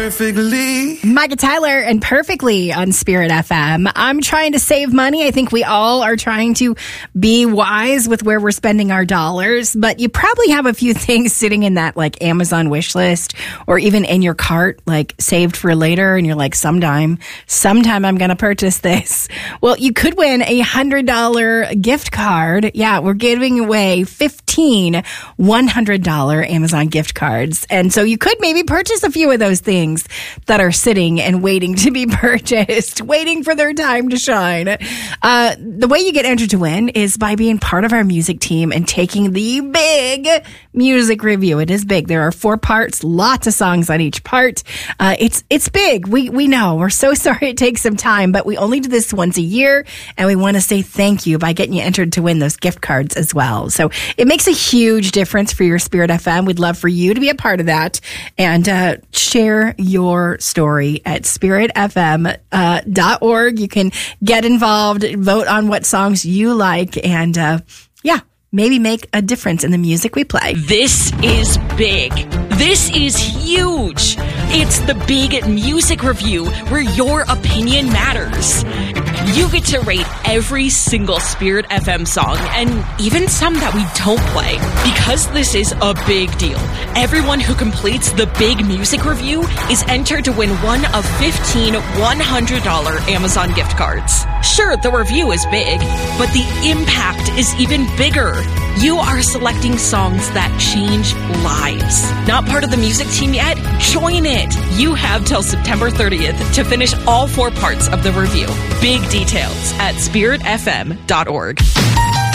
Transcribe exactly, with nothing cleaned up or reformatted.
perfectly. Micah Tyler and Perfectly on Spirit F M. I'm trying to save money. I think we all are trying to be wise with where we're spending our dollars, but you probably have a few things sitting in that like Amazon wish list or even in your cart, like saved for later. And you're like, sometime, sometime I'm going to purchase this. Well, you could win a one hundred dollars gift card. Yeah, we're giving away fifteen one hundred dollars Amazon gift cards. And so you could maybe purchase a few of those things that are sitting and waiting to be purchased, waiting for their time to shine. Uh, the way you get entered to win is by being part of our music team and taking the big music review. It is big. There are four parts, lots of songs on each part. Uh, it's it's big. We we know. We're so sorry it takes some time, but we only do this once a year, and we want to say thank you by getting you entered to win those gift cards as well. So it makes a huge difference for your Spirit F M. We'd love for you to be a part of that and uh, share your story at spirit f m dot org. You can get involved, vote on what songs you like, and uh, yeah, maybe make a difference in the music we play. This is big. This is huge. It's the Big Music Review where your opinion matters. You get to rate every single Spirit F M song and even some that we don't play. Because this is a big deal, everyone who completes the Big Music Review is entered to win one of fifteen one hundred dollars Amazon gift cards. Sure, the review is big, but the impact is even bigger. You are selecting songs that change lives. Not part of the music team yet? Join it. You have till September thirtieth to finish all four parts of the review. Big details at spirit f m dot org.